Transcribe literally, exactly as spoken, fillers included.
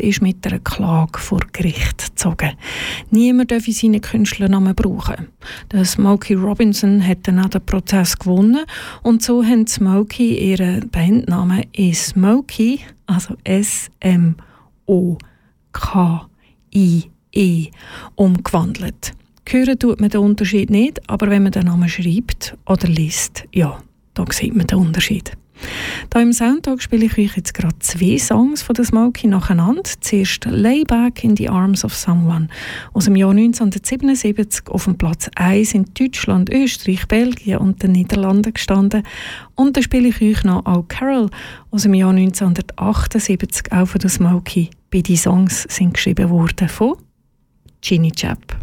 ist mit einer Klage vor Gericht gezogen. Niemand darf seinen Künstlernamen brauchen. Der Smokey Robinson hat dann auch den Prozess gewonnen und so haben Smokey ihren Bandnamen in Smokey, also S M O K I E, umgewandelt. Hören tut man den Unterschied nicht, aber wenn man den Namen schreibt oder liest, ja, da sieht man den Unterschied. Da im Soundtag spiele ich euch jetzt gerade zwei Songs von der Smokey nacheinander. Zuerst «Lay Back in the Arms of Someone» aus dem Jahr neunzehnhundertsiebenundsiebzig auf dem Platz eins in Deutschland, Österreich, Belgien und den Niederlanden gestanden. Und dann spiele ich euch noch «Oh Carol» aus dem Jahr neunzehnhundertachtundsiebzig, auch von der Smokey. Beide Songs sind geschrieben worden von Ginny Chap.